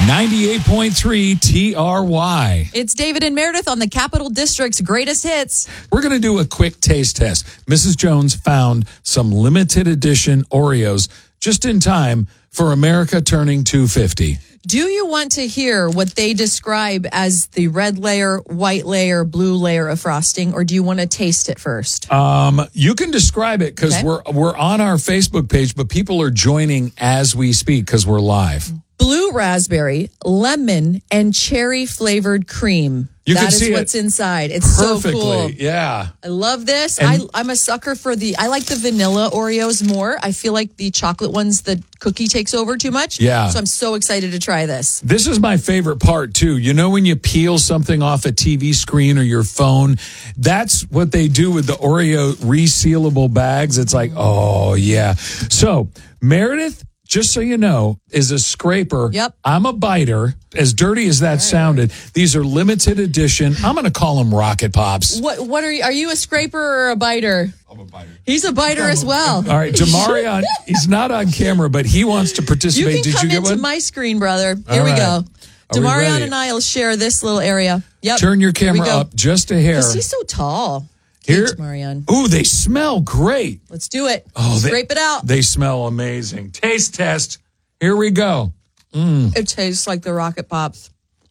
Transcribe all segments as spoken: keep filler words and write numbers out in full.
ninety-eight point three T R Y. It's David and Meredith on the Capital District's greatest hits. We're going to do a quick taste test. Missus Jones found some limited edition Oreos just in time for America turning two fifty. Do you want to hear what they describe as the red layer, white layer, blue layer of frosting, or do you want to taste it first? Um, you can describe it because Okay. we're we're on our Facebook page, but people are joining as we speak because we're live. Blue raspberry, lemon, and cherry flavored cream. You That can is see it what's inside. It's Perfectly, so cool. yeah. I love this. And- I, I'm a sucker for the, I like the vanilla Oreos more. I feel like the chocolate ones, the cookie takes over too much. Yeah. So I'm so excited to try this. This is my favorite part, too. You know when you peel something off a T V screen or your phone? That's what they do with the Oreo resealable bags. It's like, oh, yeah. So, Meredith, just so you know, is a scraper. Yep. I'm a biter. As dirty as that sounded, these are limited edition. I'm going to call them Rocket Pops. What, what are you, are you a scraper or a biter? I'm a biter. He's a biter as well. All right, Jamarion, he's not on camera, but he wants to You participate. can Did come you get into one? my screen, brother. Here All we right. go. Are we Demarion ready? and I will share this little area. Yep. Turn your Here we camera go. up just a hair. He's so tall. Here. Hey, Demarion. Ooh, they smell great. Let's do it. Oh, they- Scrape it out. They smell amazing. Taste test. Here we go. It tastes like the Rocket Pops.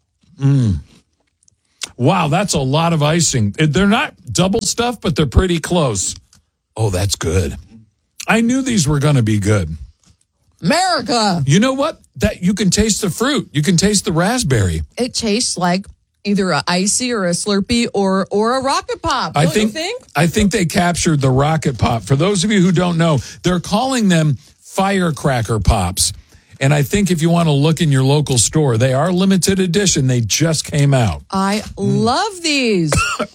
Wow, that's a lot of icing. They're not double stuffed, but they're pretty close. Oh, that's good. I knew these were going to be good. America. You know what? That you can taste the fruit. You can taste the raspberry. It tastes like either a icy or a Slurpee or or a Rocket Pop. I Don't think, you think? I think they captured the Rocket Pop. For those of you who don't know, they're calling them firecracker pops. And I think if you want to look in your local store, they are limited edition. They just came out. I love these.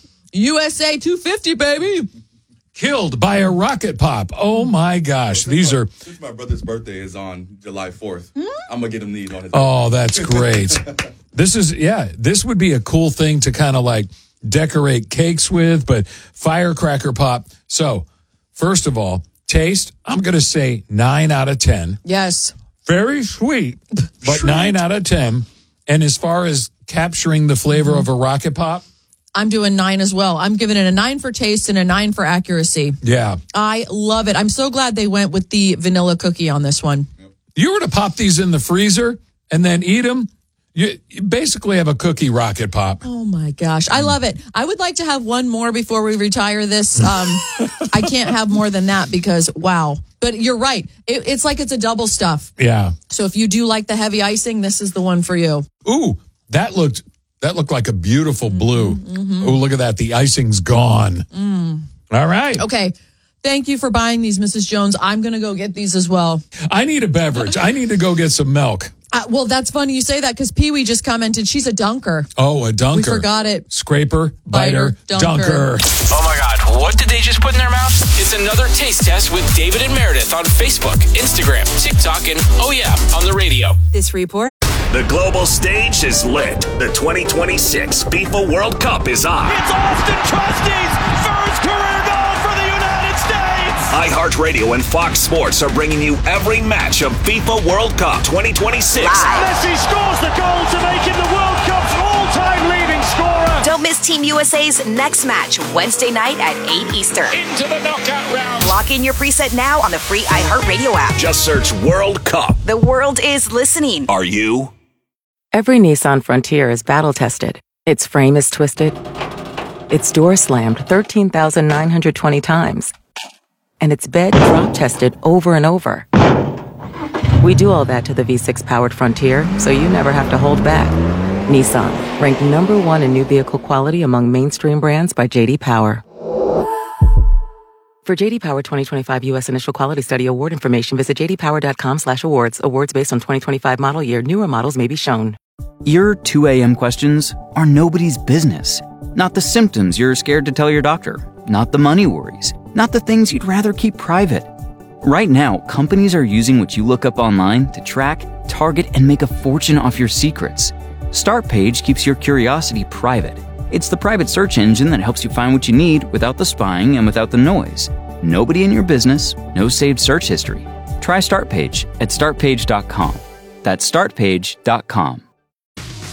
U S A two fifty, baby. Killed by a Rocket Pop. Oh my gosh. These are, Since my brother's birthday is on July fourth, Hmm? I'm gonna get him these on his. oh, that's great. This is, yeah, this would be a cool thing to kind of like decorate cakes with, but firecracker pop. So, first of all, taste, I'm going to say nine out of ten. Yes. Very sweet, but nine out of ten. And as far as capturing the flavor of a Rocket Pop, I'm doing nine as well. I'm giving it a nine for taste and a nine for accuracy. yeah. I love it. I'm so glad they went with the vanilla cookie on this one. You were to pop these in the freezer and then eat them, you, you basically have a cookie Rocket Pop. Oh my gosh. I love it. I would like to have one more before we retire this. Um, I can't have more than that because, wow. But you're right. It, it's like it's a double stuff. Yeah. So if you do like the heavy icing, this is the one for you. Ooh, that looked that looked like a beautiful blue. Mm-hmm. Oh, look at that. The icing's gone. Mm. All right. Okay. Thank you for buying these, Missus Jones. I'm going to go get these as well. I need a beverage. I need to go get some milk. Uh, well, that's funny you say that because Pee Wee just commented she's a dunker. Oh, a dunker. We forgot it. Scraper, biter, Biter, dunker. dunker. Oh my God, what did they just put in their mouth? It's another taste test with David and Meredith on Facebook, Instagram, TikTok, and oh yeah, on the radio. This report. The global stage is lit. The twenty twenty-six FIFA World Cup is on. It's Austin Trusty's first career goal for the United States! iHeartRadio and Fox Sports are bringing you every match of FIFA World Cup twenty twenty-six. Messi scores the goal to make him the World Cup's all-time leading scorer! Don't miss Team U S A's next match Wednesday night at eight Eastern. Into the knockout round. Lock in your preset now on the free iHeartRadio app. Just search World Cup. The world is listening. Are you? Every Nissan Frontier is battle-tested. Its frame is twisted. Its door slammed thirteen thousand nine hundred twenty times. And its bed drop-tested over and over. We do all that to the V six powered Frontier, so you never have to hold back. Nissan, ranked number one in new vehicle quality among mainstream brands by J D Power. For J D Power twenty twenty-five U S Initial Quality Study Award information, visit j d power dot com slash awards. Awards based on twenty twenty-five model year. Newer models may be shown. Your two a.m. questions are nobody's business. Not the symptoms you're scared to tell your doctor. Not the money worries. Not the things you'd rather keep private. Right now, companies are using what you look up online to track, target, and make a fortune off your secrets. Startpage keeps your curiosity private. It's the private search engine that helps you find what you need without the spying and without the noise. Nobody in your business, no saved search history. Try Startpage at start page dot com. That's start page dot com.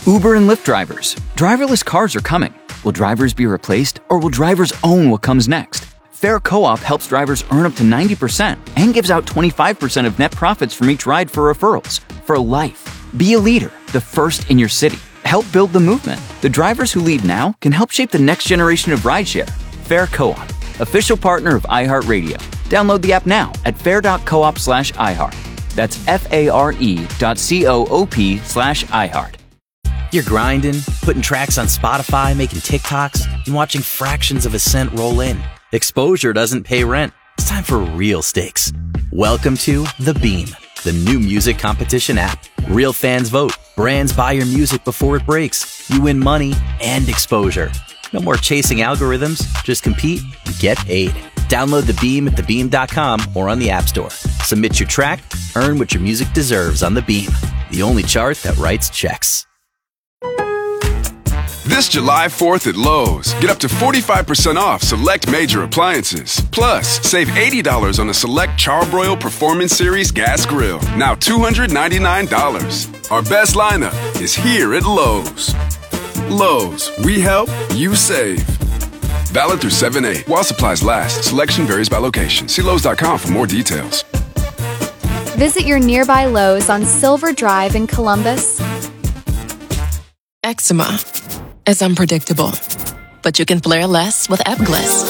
Uber and Lyft drivers. Driverless cars are coming. Will drivers be replaced, or will drivers own what comes next? Fair Co-op helps drivers earn up to ninety percent and gives out twenty-five percent of net profits from each ride for referrals. For life. Be a leader, the first in your city. Help build the movement. The drivers who lead now can help shape the next generation of rideshare. Fair Co-op, official partner of iHeartRadio. Download the app now at fair.coop slash iHeart. That's F-A-R-E dot C-O-O-P slash iHeart. You're grinding, putting tracks on Spotify, making TikToks, and watching fractions of a cent roll in. Exposure doesn't pay rent. It's time for real stakes. Welcome to The Beam, the new music competition app. Real fans vote. Brands buy your music before it breaks. You win money and exposure. No more chasing algorithms. Just compete and get paid. Download The Beam at the beam dot com or on the App Store. Submit your track, earn what your music deserves on The Beam, the only chart that writes checks. This July fourth at Lowe's, get up to forty-five percent off select major appliances. Plus, save eighty dollars on a select Charbroil Performance Series gas grill, now two hundred ninety-nine dollars. Our best lineup is here at Lowe's. Lowe's, we help, you save. Valid through seven eight. While supplies last, selection varies by location. See Lowe's dot com for more details. Visit your nearby Lowe's on Silver Drive in Columbus. Eczema is unpredictable, but you can flare less with Ebglyss.